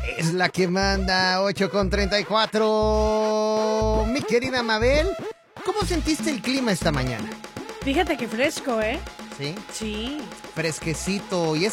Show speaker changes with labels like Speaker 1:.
Speaker 1: es la que manda, 8:34. Mi querida Mabel, ¿cómo sentiste el clima esta mañana?
Speaker 2: Fíjate que fresco, ¿eh?
Speaker 1: ¿Sí?
Speaker 2: Sí.
Speaker 1: Fresquecito. Y